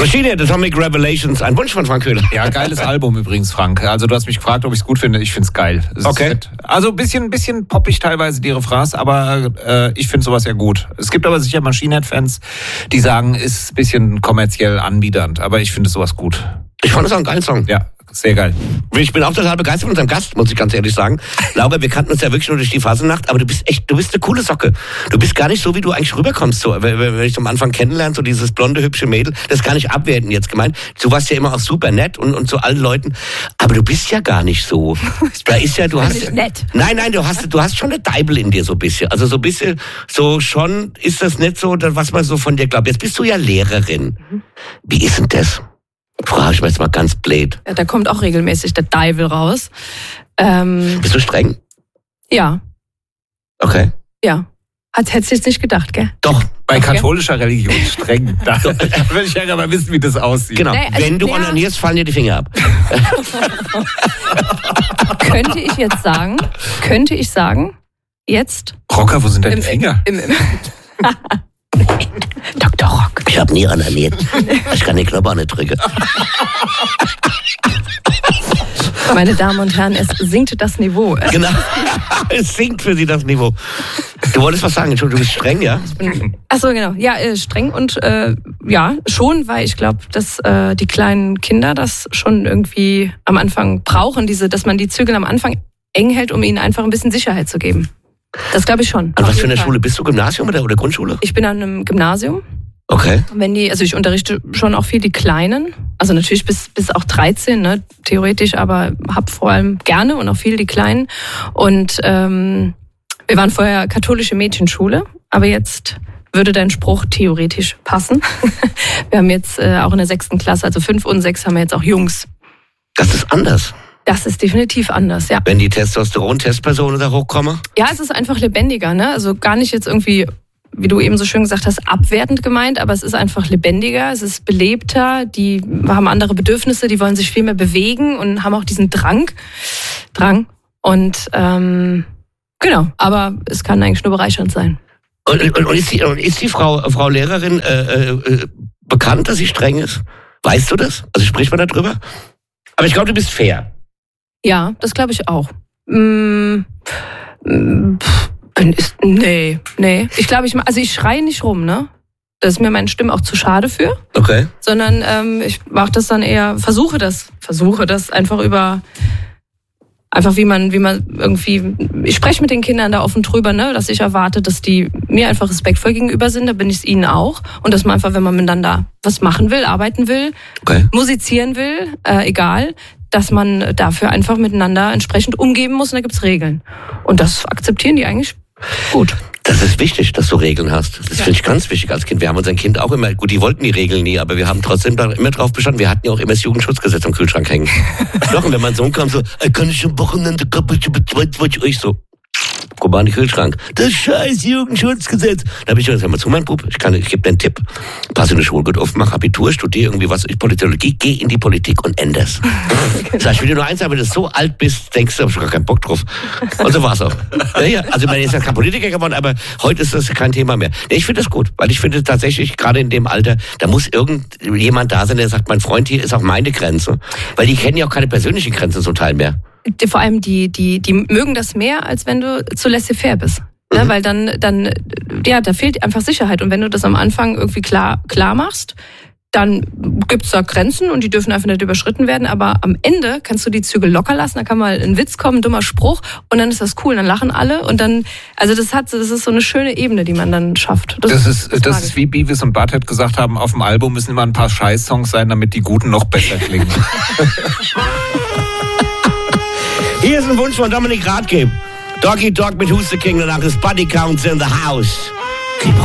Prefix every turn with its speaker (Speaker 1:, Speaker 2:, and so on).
Speaker 1: Machine Head, Atomic Revelations, ein Wunsch von Frank Köhler.
Speaker 2: Ja, geiles Album übrigens, Frank. Also du hast mich gefragt, ob ich es gut finde. Ich finde es geil.
Speaker 1: Okay.
Speaker 2: Also ein bisschen poppig teilweise die Refrains, aber ich finde sowas ja gut. Es gibt aber sicher Machine Head-Fans, die sagen, ist ein bisschen kommerziell anbiedernd, aber ich finde sowas gut.
Speaker 1: Ich fand es auch einen geilen Song.
Speaker 2: Ja, sehr geil.
Speaker 1: Ich bin auch total begeistert von unserem Gast, muss ich ganz ehrlich sagen. Laura, wir kannten uns ja wirklich nur durch die Fasnacht, aber du bist eine coole Socke. Du bist gar nicht so, wie du eigentlich rüberkommst. So, wenn ich am Anfang kennenlerne, so dieses blonde, hübsche Mädel, das ist gar nicht abwertend jetzt gemeint. Du warst ja immer auch super nett und zu allen Leuten, aber du bist ja gar nicht so. Da ist ja, du hast...
Speaker 3: Nicht nett.
Speaker 1: Nein, du hast schon eine Deibel in dir so ein bisschen. Also so ein bisschen, so schon ist das nicht so, was man so von dir glaubt. Jetzt bist du ja Lehrerin. Wie ist denn das? Frage ich mir jetzt mal ganz blöd.
Speaker 3: Ja, da kommt auch regelmäßig der Deibel raus.
Speaker 1: Bist du streng?
Speaker 3: Ja.
Speaker 1: Okay.
Speaker 3: Ja. Hättest du jetzt nicht gedacht, gell?
Speaker 1: Doch.
Speaker 2: Bei katholischer Religion streng. Da will ich ja mal wissen, wie das aussieht.
Speaker 1: Genau.
Speaker 3: Nee, also
Speaker 1: wenn du onanierst, fallen dir die Finger ab.
Speaker 3: Könnte ich sagen, jetzt...
Speaker 2: Rocker, wo sind deine Finger?
Speaker 3: Dr. Rock.
Speaker 1: Ich habe nie onaniert. Ich kann den Knopf auch nicht drücken.
Speaker 3: Meine Damen und Herren, es sinkt das Niveau.
Speaker 1: Genau. Es sinkt für sie das Niveau. Du wolltest was sagen, Entschuldigung, du bist streng, ja?
Speaker 3: Achso, genau. Ja, streng und ja, schon, weil ich glaube, dass die kleinen Kinder das schon irgendwie am Anfang brauchen, dass man die Zügel am Anfang eng hält, um ihnen einfach ein bisschen Sicherheit zu geben. Das glaube ich schon.
Speaker 1: An was für eine Schule bist du? Gymnasium oder Grundschule?
Speaker 3: Ich bin an einem Gymnasium.
Speaker 1: Okay.
Speaker 3: Also ich unterrichte schon auch viel die Kleinen, also natürlich bis auch 13, ne, theoretisch, aber habe vor allem gerne und auch viel die Kleinen. Und wir waren vorher katholische Mädchenschule, aber jetzt würde dein Spruch theoretisch passen. Wir haben jetzt auch in der 6. Klasse, also 5 und 6 haben wir jetzt auch Jungs.
Speaker 1: Das ist anders.
Speaker 3: Das ist definitiv anders, ja.
Speaker 1: Wenn die Testosteron-Testpersonen da hochkommen?
Speaker 3: Ja, es ist einfach lebendiger, ne? Also gar nicht jetzt irgendwie, wie du eben so schön gesagt hast, abwertend gemeint, aber es ist einfach lebendiger, es ist belebter, die haben andere Bedürfnisse, die wollen sich viel mehr bewegen und haben auch diesen Drang. Und genau, aber es kann eigentlich nur bereichernd sein.
Speaker 1: Und ist die Frau Lehrerin bekannt, dass sie streng ist? Weißt du das? Also spricht man darüber? Aber ich glaube, du bist fair.
Speaker 3: Ja, das glaube ich auch. Nee. Ich glaube, ich schreie nicht rum, ne? Das ist mir meine Stimme auch zu schade für.
Speaker 1: Okay.
Speaker 3: Sondern ich mache das dann eher, versuche das einfach wie man irgendwie, ich spreche mit den Kindern da offen drüber, ne, dass ich erwarte, dass die mir einfach respektvoll gegenüber sind, da bin ich es ihnen auch. Und dass man einfach, wenn man miteinander was machen will, arbeiten will,
Speaker 1: okay,
Speaker 3: musizieren will, egal, dass man dafür einfach miteinander entsprechend umgeben muss und da gibt's Regeln. Und das akzeptieren die eigentlich gut.
Speaker 1: Das ist wichtig, dass du Regeln hast. Das finde ich ganz wichtig als Kind. Wir haben unseren Kind auch immer, gut, die wollten die Regeln nie, aber wir haben trotzdem da immer drauf bestanden. Wir hatten ja auch immer das Jugendschutzgesetz am Kühlschrank hängen. Doch, und wenn mein Sohn kam so, kann ich am Wochenende, ich so, guck mal an den Kühlschrank. Das scheiß Jugendschutzgesetz. Da habe ich gesagt, hör mal zu, mein Bub, ich gebe dir einen Tipp. Pass in die Schule gut auf, mach Abitur, studier irgendwie was, Politologie, geh in die Politik und änder's. Sag ich will dir nur eins sagen, wenn du so alt bist, denkst du, hab ich gar keinen Bock drauf. Und so war's auch. Ja, also man ist ja kein Politiker geworden, aber heute ist das kein Thema mehr. Nee, ich finde das gut, weil ich finde tatsächlich, gerade in dem Alter, da muss irgendjemand da sein, der sagt, mein Freund, hier ist auch meine Grenze. Weil die kennen ja auch keine persönlichen Grenzen zum Teil mehr.
Speaker 3: Vor allem die mögen das mehr, als wenn du zu laissez-faire bist. Ne? Weil dann, da fehlt einfach Sicherheit. Und wenn du das am Anfang irgendwie klar machst, dann gibt's da Grenzen und die dürfen einfach nicht überschritten werden. Aber am Ende kannst du die Zügel locker lassen, da kann mal ein Witz kommen, ein dummer Spruch und dann ist das cool, dann lachen alle und dann, also das ist so eine schöne Ebene, die man dann schafft. Das ist
Speaker 2: wie Beavis und Butthead gesagt haben, auf dem Album müssen immer ein paar Scheiß-Songs sein, damit die guten noch besser klingen.
Speaker 1: Hier ist ein Wunsch von Dominik Rathke. Doggy Dog mit Who's the King, danach ist Body Counts in the House.